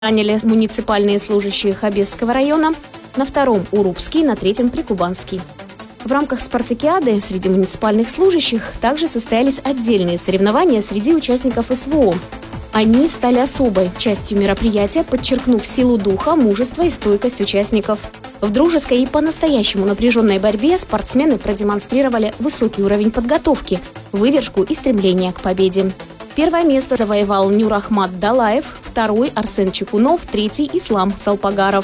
заняли муниципальные служащие Хабесского района, на втором – Урупский, на третьем – Прикубанский. В рамках спартакиады среди муниципальных служащих также состоялись отдельные соревнования среди участников СВО. Они стали особой частью мероприятия, подчеркнув силу духа, мужество и стойкость участников. В дружеской и по-настоящему напряженной борьбе спортсмены продемонстрировали высокий уровень подготовки, выдержку и стремление к победе. Первое место завоевал Нюрахмат Далаев, второй – Арсен Чекунов, третий – Ислам Салпагаров.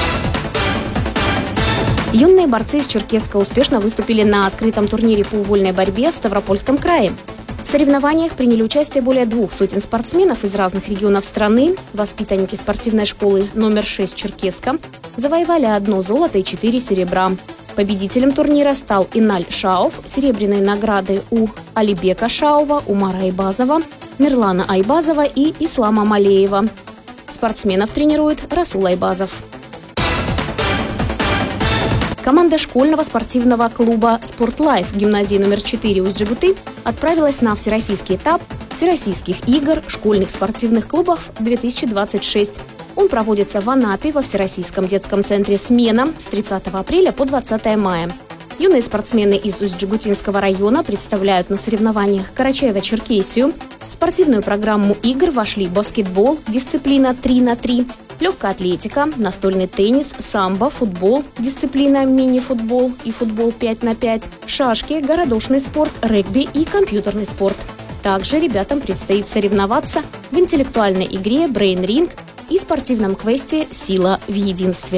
Юные борцы из Черкесска успешно выступили на открытом турнире по вольной борьбе в Ставропольском крае. В соревнованиях приняли участие более 200 спортсменов из разных регионов страны. Воспитанники спортивной школы номер 6 Черкесска завоевали 1 золото и 4 серебра. Победителем турнира стал Иналь Шауф. Серебряные награды у Алибека Шаува, Умара Айбазова, Мирлана Айбазова и Ислама Малеева. Спортсменов тренирует Расул Айбазов. Команда школьного спортивного клуба «Спортлайф» гимназии номер 4 Усть-Джигуты отправилась на всероссийский этап Всероссийских игр школьных спортивных клубов 2026. Он проводится в Анапе во Всероссийском детском центре «Смена» с 30 апреля по 20 мая. Юные спортсмены из Усть-Джигутинского района представляют на соревнованиях Карачаево-Черкесию. В спортивную программу игр вошли баскетбол, дисциплина 3 на 3, легкая атлетика, настольный теннис, самбо, футбол, дисциплина мини-футбол и футбол 5 на 5, шашки, городошный спорт, регби и компьютерный спорт. Также ребятам предстоит соревноваться в интеллектуальной игре Brain Ring и спортивном квесте «Сила в единстве».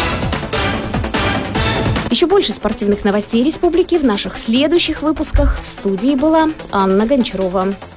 Еще больше спортивных новостей республики в наших следующих выпусках. В студии была Анна Гончарова.